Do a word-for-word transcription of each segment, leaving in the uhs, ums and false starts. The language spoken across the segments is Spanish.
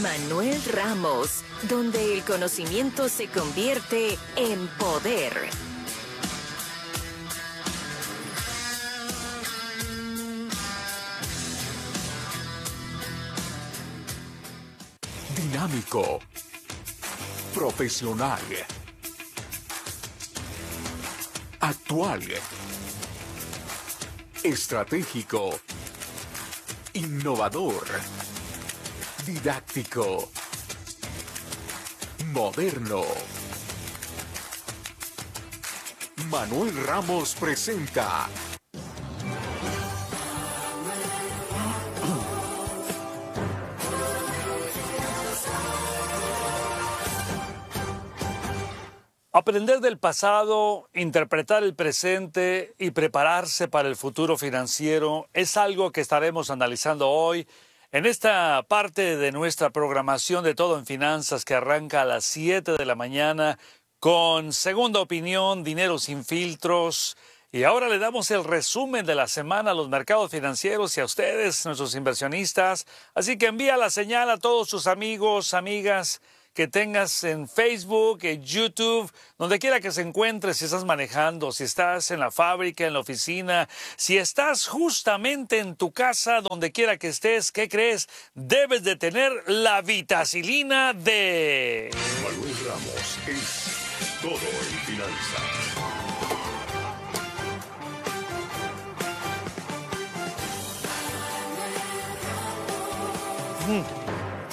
Manuel Ramos, donde el conocimiento se convierte en poder. Dinámico, profesional, actual, estratégico, innovador, didáctico, moderno. Manuel Ramos presenta Aprender del pasado, interpretar el presente y prepararse para el futuro financiero es algo que estaremos analizando hoy en esta parte de nuestra programación de Todo en Finanzas que arranca a las siete de la mañana con Segunda Opinión, Dinero sin Filtros. Y ahora le damos el resumen de la semana a los mercados financieros y a ustedes, nuestros inversionistas. Así que envía la señal a todos sus amigos, amigas que tengas en Facebook, en YouTube, donde quiera que se encuentre, si estás manejando, si estás en la fábrica, en la oficina, si estás justamente en tu casa, donde quiera que estés, ¿qué crees? Debes de tener la vitacilina de Manuel Ramos es Todo en Finanzas. Mm.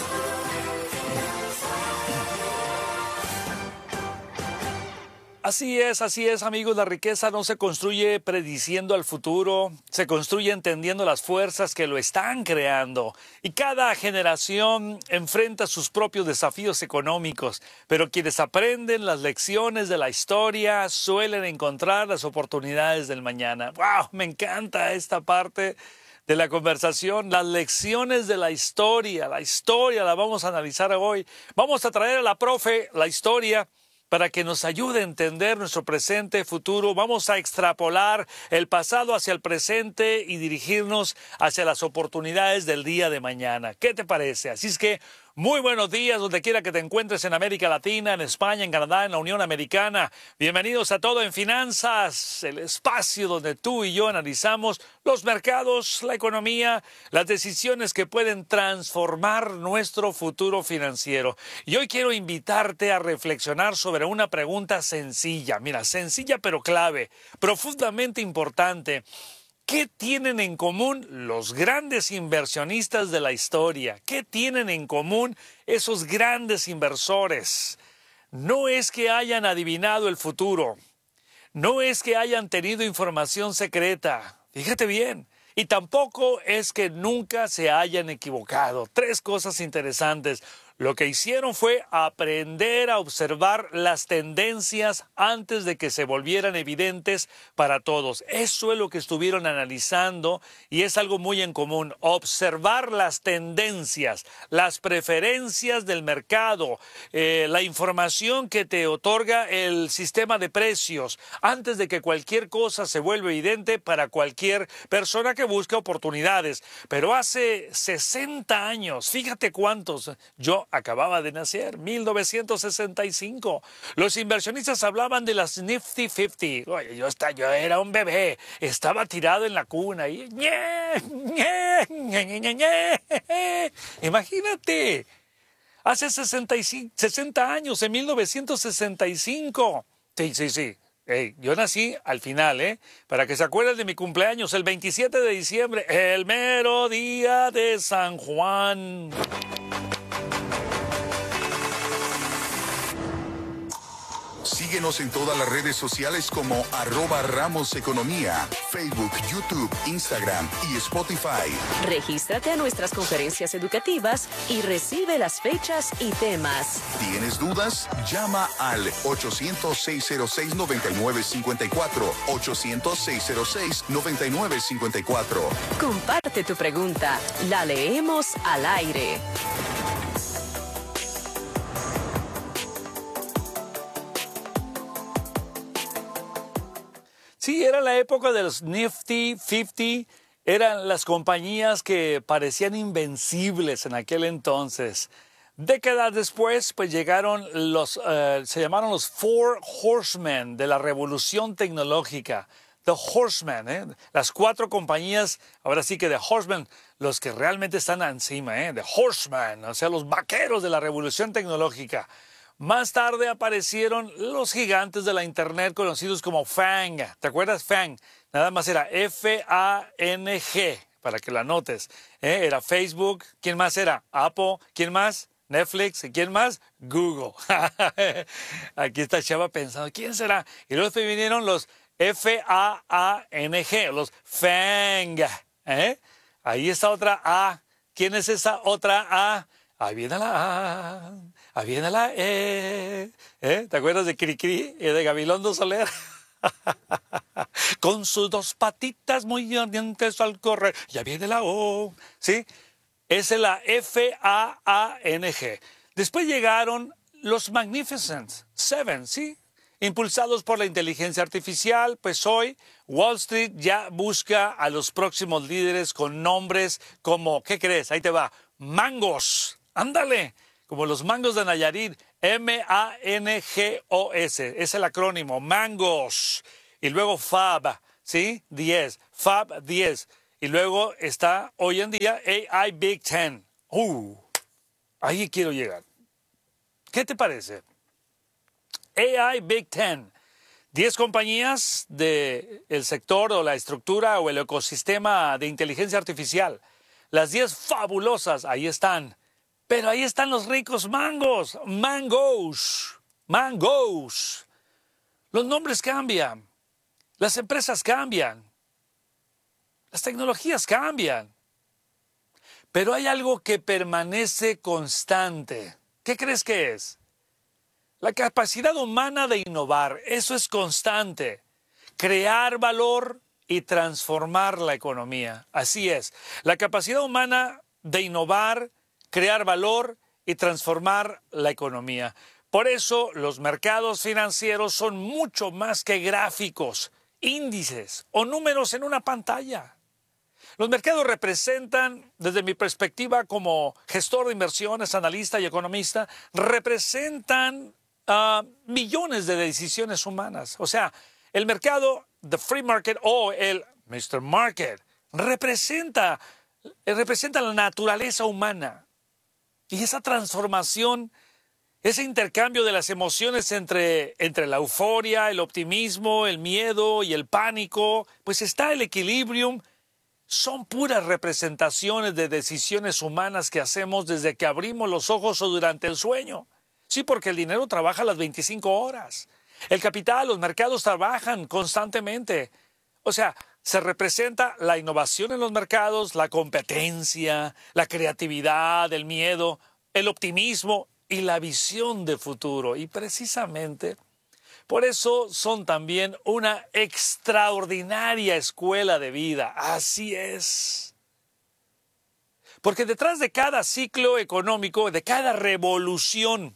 Así es, así es, amigos. La riqueza no se construye prediciendo al futuro, se construye entendiendo las fuerzas que lo están creando. Y cada generación enfrenta sus propios desafíos económicos, pero quienes aprenden las lecciones de la historia suelen encontrar las oportunidades del mañana. ¡Wow! Me encanta esta parte de la conversación, las lecciones de la historia. La historia la vamos a analizar hoy. Vamos a traer a la profe la historia para que nos ayude a entender nuestro presente, futuro. Vamos a extrapolar el pasado hacia el presente y dirigirnos hacia las oportunidades del día de mañana. ¿Qué te parece? Así es que muy buenos días, donde quiera que te encuentres en América Latina, en España, en Canadá, en la Unión Americana. Bienvenidos a Todo en Finanzas, el espacio donde tú y yo analizamos los mercados, la economía, las decisiones que pueden transformar nuestro futuro financiero. Y hoy quiero invitarte a reflexionar sobre una pregunta sencilla, mira, sencilla pero clave, profundamente importante. ¿Qué tienen en común los grandes inversionistas de la historia? ¿Qué tienen en común esos grandes inversores? No es que hayan adivinado el futuro, no es que hayan tenido información secreta, fíjate bien, y tampoco es que nunca se hayan equivocado. Tres cosas interesantes. Lo que hicieron fue aprender a observar las tendencias antes de que se volvieran evidentes para todos. Eso es lo que estuvieron analizando y es algo muy en común. Observar las tendencias, las preferencias del mercado, eh, la información que te otorga el sistema de precios antes de que cualquier cosa se vuelva evidente para cualquier persona que busque oportunidades. Pero hace sesenta años, fíjate cuántos, yo acababa de nacer, mil novecientos sesenta y cinco. Los inversionistas hablaban de las Nifty cincuenta. Oye, yo, está, yo era un bebé, estaba tirado en la cuna y ¡ñe! ¡ñe! ¡ñe! ¡ñe! ¡ñe! Imagínate, hace sesenta, y cinco, sesenta años, en mil novecientos sesenta y cinco. Sí, sí, sí. Hey, yo nací al final, ¿eh? Para que se acuerden de mi cumpleaños, el veintisiete de diciembre, el mero día de San Juan. Síguenos en todas las redes sociales como arroba Ramos Economía, Facebook, YouTube, Instagram y Spotify. Regístrate a nuestras conferencias educativas y recibe las fechas y temas. ¿Tienes dudas? Llama al ochocientos, seiscientos seis, noventa y nueve cincuenta y cuatro, ochocientos, seiscientos seis, noventa y nueve cincuenta y cuatro. Comparte tu pregunta, la leemos al aire. Sí, era la época de los Nifty cincuenta, eran las compañías que parecían invencibles en aquel entonces. Décadas después, pues llegaron los, uh, se llamaron los Four Horsemen de la revolución tecnológica. The Horsemen, ¿eh? Las cuatro compañías, ahora sí que The Horsemen, los que realmente están encima, ¿eh? The Horsemen, o sea, los vaqueros de la revolución tecnológica. Más tarde aparecieron los gigantes de la Internet conocidos como FANG. ¿Te acuerdas? FANG. Nada más era F A N G, para que la anotes. ¿Eh? Era Facebook. ¿Quién más era? Apple. ¿Quién más? Netflix. ¿Y quién más? Google. Aquí está Chava pensando, ¿quién será? Y luego vinieron los F A A N G, los FANG. ¿Eh? Ahí está otra A. ¿Quién es esa otra A? Ahí viene la A. Ahí viene la E. ¿Eh? ¿Te acuerdas de Cricri y de Gabilondo Soler? Con sus dos patitas muy ardientes al correr. Ya viene la O. ¿Sí? Esa es la F A A N G. Después llegaron los Magnificent Seven, ¿sí? Impulsados por la inteligencia artificial, pues hoy Wall Street ya busca a los próximos líderes con nombres como, ¿qué crees? Ahí te va, mangos. Ándale, como los mangos de Nayarit, M A N G O S, es el acrónimo, mangos. Y luego F A B, ¿sí? diez, F A B diez. Y luego está hoy en día A I Big Ten. Uh, ahí quiero llegar. ¿Qué te parece? A I Big Ten. diez compañías del sector o la estructura o el ecosistema de inteligencia artificial. Las diez fabulosas, ahí están. Pero ahí están los ricos mangos. Mangos. Mangos. Los nombres cambian. Las empresas cambian. Las tecnologías cambian. Pero hay algo que permanece constante. ¿Qué crees que es? La capacidad humana de innovar. Eso es constante. Crear valor y transformar la economía. Así es. La capacidad humana de innovar, crear valor y transformar la economía. Por eso los mercados financieros son mucho más que gráficos, índices o números en una pantalla. Los mercados representan, desde mi perspectiva como gestor de inversiones, analista y economista, representan uh, millones de decisiones humanas. O sea, el mercado, the free market o el mister Market, representa, representa la naturaleza humana. Y esa transformación, ese intercambio de las emociones entre, entre la euforia, el optimismo, el miedo y el pánico, pues está el equilibrium. Son puras representaciones de decisiones humanas que hacemos desde que abrimos los ojos o durante el sueño. Sí, porque el dinero trabaja las veinticinco horas. El capital, los mercados trabajan constantemente. O sea, se representa la innovación en los mercados, la competencia, la creatividad, el miedo, el optimismo y la visión de futuro. Y precisamente por eso son también una extraordinaria escuela de vida. Así es. Porque detrás de cada ciclo económico, de cada revolución,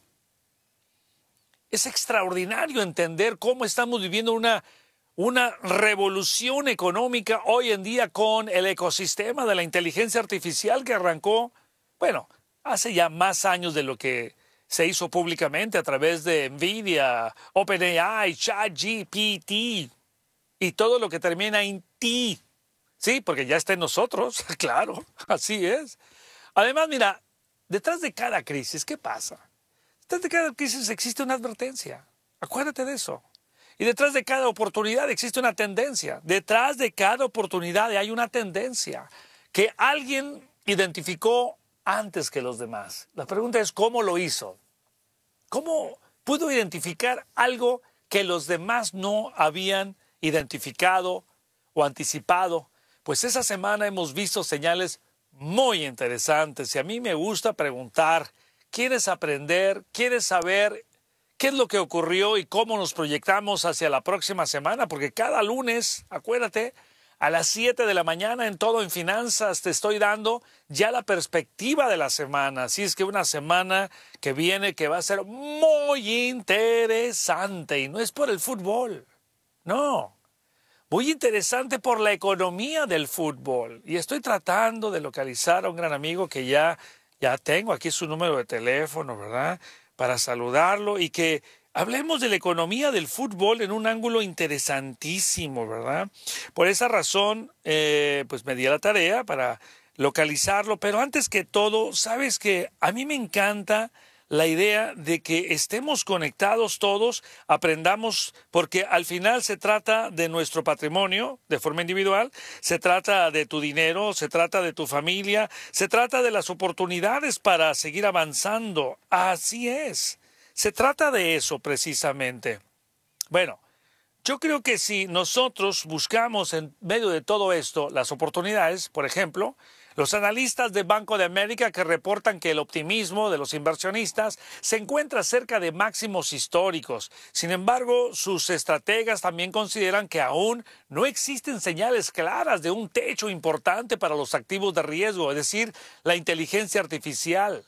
es extraordinario entender cómo estamos viviendo una, una revolución económica hoy en día con el ecosistema de la inteligencia artificial que arrancó, bueno, hace ya más años de lo que se hizo públicamente a través de NVIDIA, OpenAI, ChatGPT y todo lo que termina en T. Sí, porque ya está en nosotros, claro, así es. Además, mira, detrás de cada crisis, ¿qué pasa? Detrás de cada crisis existe una advertencia. Acuérdate de eso. Y detrás de cada oportunidad existe una tendencia. Detrás de cada oportunidad hay una tendencia que alguien identificó antes que los demás. La pregunta es, ¿cómo lo hizo? ¿Cómo pudo identificar algo que los demás no habían identificado o anticipado? Pues esa semana hemos visto señales muy interesantes y a mí me gusta preguntar, ¿quieres aprender? ¿Quieres saber qué es lo que ocurrió y cómo nos proyectamos hacia la próxima semana? Porque cada lunes, acuérdate, a las siete de la mañana en Todo en Finanzas te estoy dando ya la perspectiva de la semana. Así es que una semana que viene que va a ser muy interesante. Y no es por el fútbol, no. Muy interesante por la economía del fútbol. Y estoy tratando de localizar a un gran amigo que ya, ya tengo aquí su número de teléfono, ¿verdad? Para saludarlo y que hablemos de la economía del fútbol en un ángulo interesantísimo, ¿verdad? Por esa razón, eh, pues me di a la tarea para localizarlo, pero antes que todo, sabes que a mí me encanta la idea de que estemos conectados todos, aprendamos, porque al final se trata de nuestro patrimonio de forma individual, se trata de tu dinero, se trata de tu familia, se trata de las oportunidades para seguir avanzando. Así es, se trata de eso precisamente. Bueno, yo creo que si nosotros buscamos en medio de todo esto las oportunidades, por ejemplo, los analistas de Banco de América que reportan que el optimismo de los inversionistas se encuentra cerca de máximos históricos. Sin embargo, sus estrategas también consideran que aún no existen señales claras de un techo importante para los activos de riesgo, es decir, la inteligencia artificial,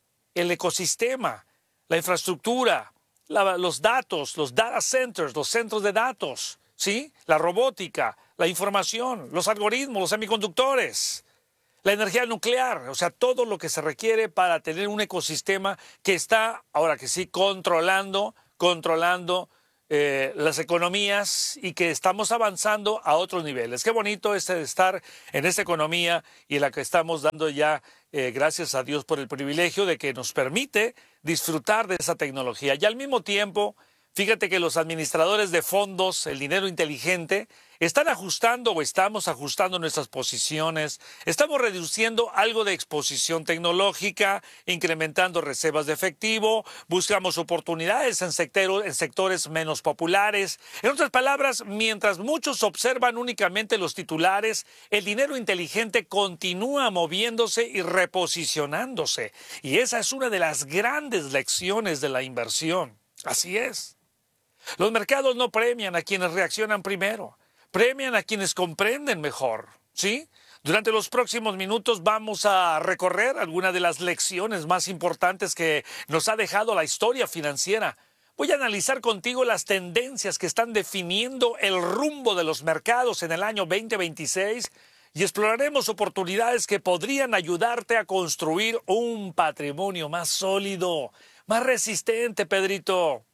el ecosistema, la infraestructura, la, los datos, los data centers, los centros de datos, ¿sí? La robótica, la información, los algoritmos, los semiconductores. La energía nuclear, o sea, todo lo que se requiere para tener un ecosistema que está, ahora que sí, controlando, controlando eh, las economías y que estamos avanzando a otros niveles. Qué bonito es estar en esta economía y en la que estamos dando ya, eh, gracias a Dios por el privilegio de que nos permite disfrutar de esa tecnología. Y al mismo tiempo, fíjate que los administradores de fondos, el dinero inteligente, están ajustando o estamos ajustando nuestras posiciones, estamos reduciendo algo de exposición tecnológica, incrementando reservas de efectivo, buscamos oportunidades en, sectero, en sectores menos populares. En otras palabras, mientras muchos observan únicamente los titulares, el dinero inteligente continúa moviéndose y reposicionándose. Y esa es una de las grandes lecciones de la inversión. Así es. Los mercados no premian a quienes reaccionan primero, premian a quienes comprenden mejor, ¿sí? Durante los próximos minutos vamos a recorrer algunas de las lecciones más importantes que nos ha dejado la historia financiera. Voy a analizar contigo las tendencias que están definiendo el rumbo de los mercados en el año veinte veintiséis y exploraremos oportunidades que podrían ayudarte a construir un patrimonio más sólido, más resistente, Pedrito.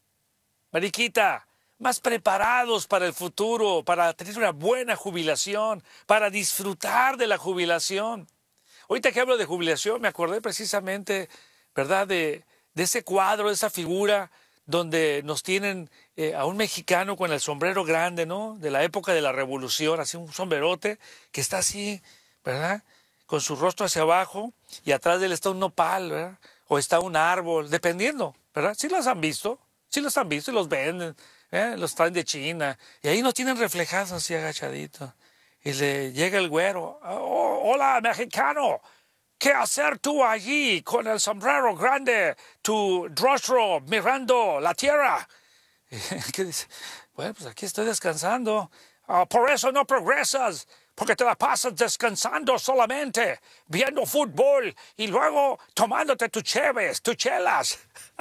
Mariquita, más preparados para el futuro, para tener una buena jubilación, para disfrutar de la jubilación. Ahorita que hablo de jubilación, me acordé precisamente, ¿verdad?, de, de ese cuadro, de esa figura donde nos tienen eh, a un mexicano con el sombrero grande, ¿no?, de la época de la Revolución, así un sombrerote que está así, ¿verdad?, con su rostro hacia abajo y atrás de él está un nopal, ¿verdad?, o está un árbol, dependiendo, ¿verdad? ¿Sí los han visto? Sí los han visto y los venden, ¿eh? Los traen de China. Y ahí nos tienen reflejados así agachaditos. Y le llega el güero. Oh, hola, mexicano. ¿Qué hacer tú allí con el sombrero grande, tu rostro mirando la tierra? ¿Qué dice? Bueno, pues aquí estoy descansando. Oh, por eso no progresas. Porque te la pasas descansando solamente, viendo fútbol y luego tomándote tus cheves, tus chelas.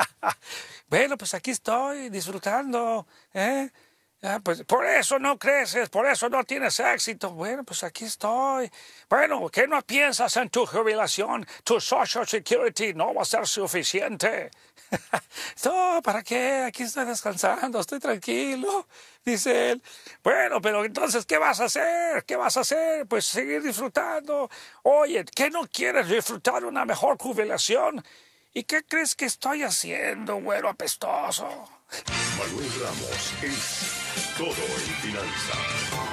Bueno, pues aquí estoy disfrutando, ¿eh? Ah, pues por eso no creces, por eso no tienes éxito. Bueno, pues aquí estoy. Bueno, ¿qué no piensas en tu jubilación? Tu Social Security no va a ser suficiente. No, ¿para qué? Aquí estoy descansando, estoy tranquilo, dice él. Bueno, pero entonces, ¿qué vas a hacer? ¿Qué vas a hacer? Pues seguir disfrutando. Oye, ¿qué no quieres disfrutar una mejor jubilación? ¿Y qué crees que estoy haciendo, güero apestoso? Manuel Ramos en Todo en Finanzas.